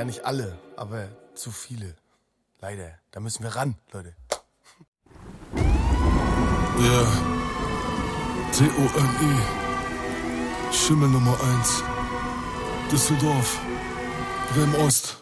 Naja, nicht alle, aber zu viele. Leider. Da müssen wir ran, Leute. Ja. TONE. Schimmel Nummer 1. Düsseldorf. Bremen-Ost.